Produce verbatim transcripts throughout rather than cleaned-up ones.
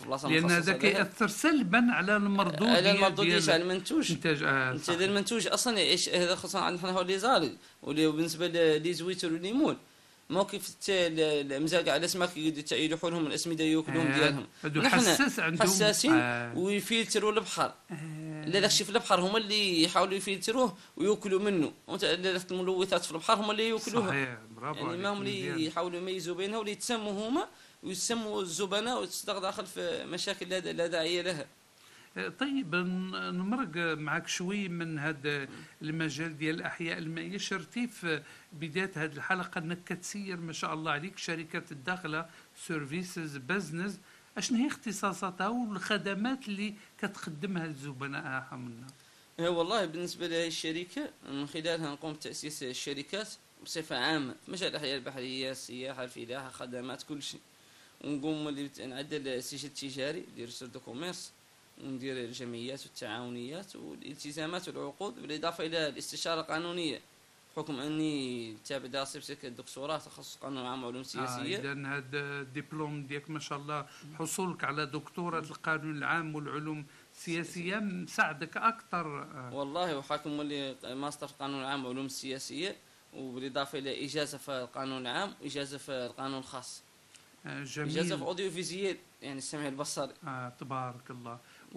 بلاصه لان مخصصه هذا لها. كيأثر سلبا على المردود على المردوديه ديال تاع المنتوج. انتاج. آه انت هذا المنتوج اصلا يعيش هذا، خصوصا عندنا هو لي زالي، واللي بالنسبه لي زويتر والليمون ما كيف المزاق على الاسماك يدحوا لهم الاسمده ياكلوهم آه ديالهم. هادو نحن حساس عندهم. حساسين آه ويفلتروا البحر. آه لا داكشي في البحر هما اللي يحاولوا يفلتروه وياكلوا منه، الملوثات في البحر هما اللي ياكلوها. صحيح، برافو يعني ما هم اللي يحاولوا يميزوا بينها، واللي يتسموا هما ويسموا الزبناء وتصدق داخل في مشاكل لا داعي لها. طيب نمرق معك شوي من هذا المجال ديال الاحياء المائيه. شرتي في بدايه هذه الحلقه انك كتسير ما شاء الله عليك شركات الداخله سيرفيسز بزنس، اشنو هي اختصاصاتها والخدمات اللي كتخدمها الزبناء حملنا؟ والله بالنسبه لهذه الشركه من خلالها نقوم بتاسيس الشركات بصفه عامه في مجال الاحياء البحريه، السياحه، الفلاحه، خدمات، كل شيء. ونقوم اللي نعدل السجل التجاري ندير ريجستر دو كوميرس، وندير الجمعيات والتعاونيات والالتزامات والعقود، بالاضافه الى الاستشاره القانونيه بحكم اني تابع دراسه في الدكتوراه تخصص قانون العام وعلوم سياسيه. آه اذا هذا الدبلوم ديالك ما شاء الله، حصولك على دكتوراه القانون العام والعلوم السياسيه مساعدك اكثر. آه. والله وحاكم اللي ماستر في القانون العام وعلوم السياسيه، وبالاضافه الى اجازه في القانون العام واجازه في القانون الخاص. آه جميل. اجازه في اوديو فيزيال يعني السمع البصري. آه تبارك الله.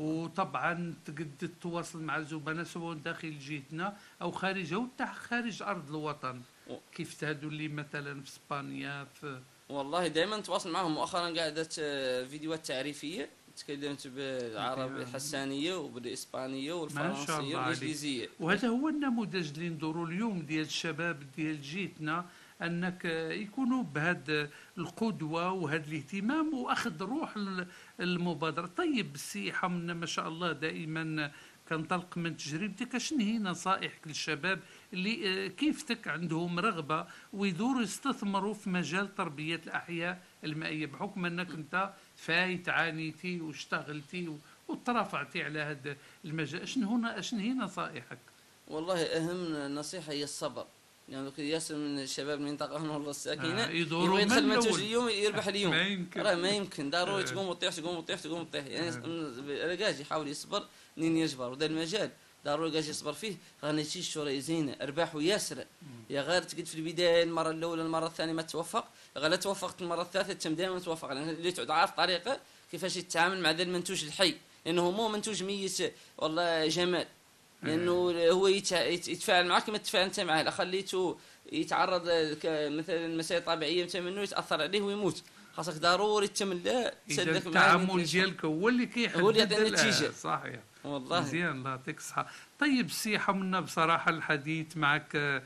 وطبعا تقدر تتواصل مع الزبناء سواء داخل جهتنا او خارجها وحتى خارج ارض الوطن. و... كيف تهدوا لي مثلا في اسبانيا في. والله دائما نتواصل معهم. مؤخرا قعدت فيديوهات تعريفيه تكلمت بالعربيه الحسانيه وبالاسبانيه والفرنسيه والانجليزيه. وهذا هو النموذج اللي ندوروا اليوم ديال الشباب ديال جيتنا، انك يكونوا بهذا القدوه وهذا الاهتمام واخذ روح المبادره. طيب السي حمنا ما شاء الله دائما كنطلق من تجربتك، شنو هي نصائحك للشباب اللي كيفتك عندهم رغبه ويدوروا يستثمروا في مجال تربيه الاحياء المائيه، بحكم انك انت فايت عانيتي واشتغلتي وترافعتي على هذا المجال؟ شنو هنا شنو هي نصائحك؟ والله اهم نصيحه هي الصبر. يعني ياسر من الشباب المنطقه هنا والله الساكنه آه يبغى يدخل منتوج اليوم يربح اليوم. ما يمكن، راه ما يمكن، ضروري تقوم وتطيح تقوم وتطيح تقوم وتطيح. يعني رجاج يحاول يصبر منين يجبر، وذا المجال ضروري رجاج يصبر فيه. غادي تجي الشهره زينه ارباح وياسر. يا غير تقعد في البدايه المره الاولى المره الثانيه ما توفق، غير توفقت المره الثالثه تم دائما توفق. يعني اللي تعود عارف طريقه كيفاش يتعامل مع ذا المنتوج الحي، لانه مو منتوج ميت والله جمال، لانه هو يتفاعل معك كما تتفاعل انت معه. لا خليته يتعرض مثلا المسائل الطبيعيه انت منه يتاثر عليه ويموت، خاصك ضروري تملا تسلك معاه. التعامل ديالك هو اللي كيحدد هو اللي يعطي النتيجه. صحيح والله مزيان، الله يعطيك الصحه. طيب سي حمنا بصراحه الحديث معك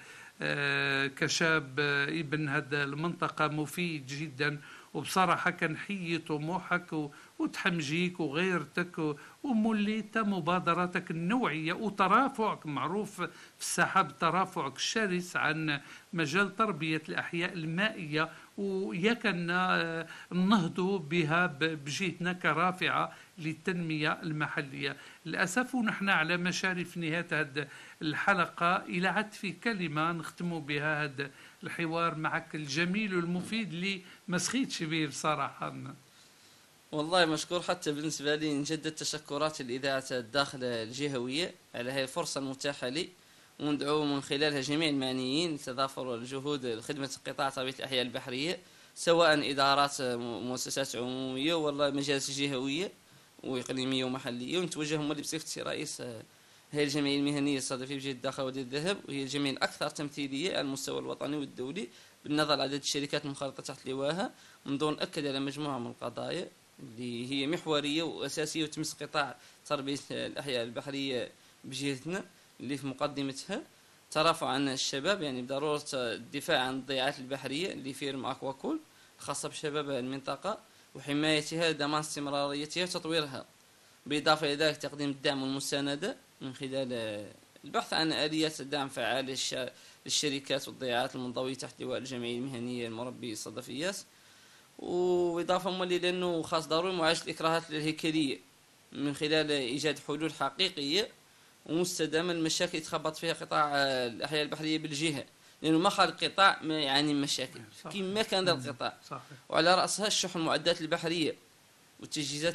كشاب ابن هذا المنطقه مفيد جدا، وبصراحه كنحيي طموحك وتحمجيك وغيرتك وموليت مبادراتك النوعيه وترافعك معروف في الساحه بترافعك الشرس عن مجال تربيه الاحياء المائيه، وياك نهضوا بها بجهتنا كرافعه للتنميه المحليه. للاسف ونحن على مشارف نهايه هذه الحلقه، الى عد في كلمه نختم بها هذا الحوار معك الجميل والمفيد اللي ما سخيتش به بصراحه. والله مشكور. حتى بالنسبه لي نجدد تشكرات الاذاعه الداخله الجهويه على هذه الفرصه المتاحه لي، وندعو من خلالها جميع المعنيين لتضافر الجهود لخدمه قطاع تربيه الاحياء البحريه، سواء ادارات مؤسسات عموميه ولا مجالس جهويه واقليميه ومحليه. ونتوجه هم بصفتي رئيس هي الجمعيه المهنيه الصادفه بجهه الداخل وادي الذهب، وهي الجمعيه الاكثر تمثيليه على المستوى الوطني والدولي بالنظر لعدد الشركات المنخرطه تحت لواها. ونظن نأكد على مجموعه من القضايا اللي هي محوريه واساسيه وتمس قطاع تربيه الاحياء البحريه بجهتنا، اللي في مقدمتها ترافع عن الشباب، يعني بضروره الدفاع عن الضيعات البحريه اللي فيرم اكواكول خاصه بشباب المنطقه، وحمايتها ضمان استمراريتها وتطويرها. بالاضافه الى ذلك تقديم الدعم والمسانده من خلال البحث عن اليات دعم فعال للشركات والضيعات المنضويه تحت لواء الجمعيه المهنيه المربي الصدفيات. واضافه مولي لانه خاص ضروري معالجه الاكراهات الهيكليه من خلال ايجاد حلول حقيقيه ومستدامه للمشاكل يتخبط فيها قطاع الاحياء البحريه بالجهه، لانه ما خلق قطاع ما يعاني من مشاكل كما كان ذا القطاع. صحيح. وعلى راسها الشح المعدات البحريه والتجهيزات